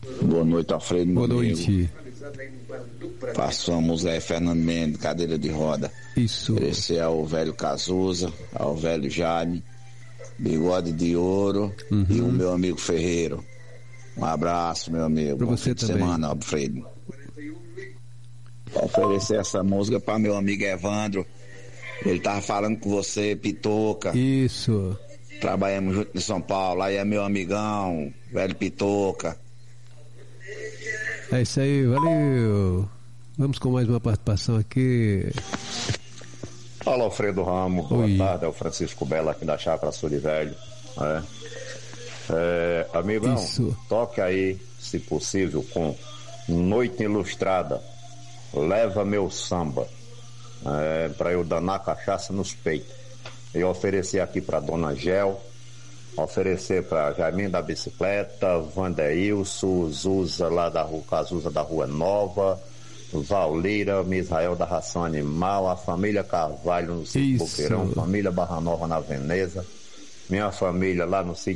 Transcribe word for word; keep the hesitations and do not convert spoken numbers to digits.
Boa noite, Alfredo. Boa noite. Passamos Zé Fernando Mendes, cadeira de roda. Isso. Oferecer ao velho Cazuza, ao velho Jaime, Bigode de Ouro uhum. e o meu amigo Ferreiro. Um abraço, meu amigo. Pra Bom você fim de também. semana, Alfredo. Oferecer essa música para meu amigo Evandro. Ele tava falando com você, Pitoca. Isso. Trabalhamos junto em São Paulo. Aí é meu amigão, velho Pitoca. É isso aí, valeu. Vamos com mais uma participação aqui. Fala, Alfredo Ramos. Boa Oi. tarde, é o Francisco Bela aqui da Chácara Sul de Velho. É. É, amigão, Isso. toque aí, se possível, com Noite Ilustrada. Leva meu samba. É, para eu danar cachaça nos peitos. E oferecer aqui para Dona Gel, oferecer para Jaiminho da Bicicleta, Vandeilson, Zuza lá da rua, Cazuza da Rua Nova, Valira, Misael da Ração Animal, a família Carvalho no sítio Boqueirão, família Barra Nova na Veneza, minha família lá no sítio